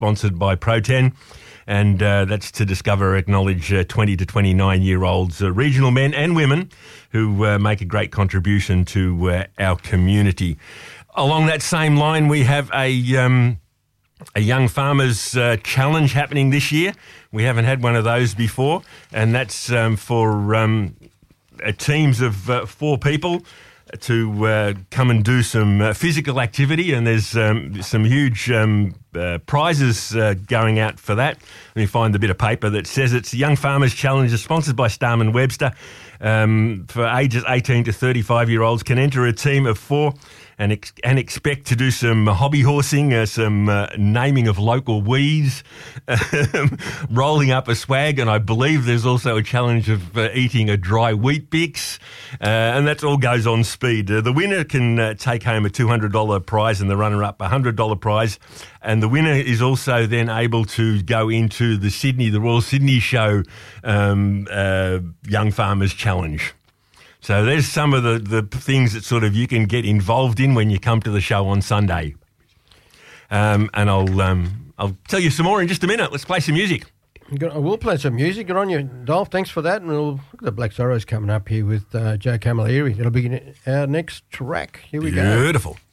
sponsored by Pro10. And that's to discover, acknowledge 20 to 29-year-olds, regional men and women who make a great contribution to our community. Along that same line, we have a Young Farmers Challenge happening this year. We haven't had one of those before, and that's for teams of 4 people to come and do some physical activity, and there's some huge prizes going out for that. Let me find the bit of paper that says it's the Young Farmers Challenge, is sponsored by Starman Webster. For ages 18 to 35-year-olds can enter a team of 4 and expect to do some hobby horsing, some naming of local weeds, rolling up a swag, and I believe there's also a challenge of eating a dry wheat bix, and that all goes on speed. The winner can take home a $200 prize and the runner-up a $100 prize, and the winner is also then able to go into the Royal Sydney Show Young Farmers Challenge. So there's some of the things that sort of you can get involved in when you come to the show on Sunday. And I'll tell you some more in just a minute. Let's play some music. We'll play some music. Good on you, Dolph. Thanks for that. And look at the Black Zorros coming up here with Joe Camilleri. It'll be our next track. Here we go. Beautiful.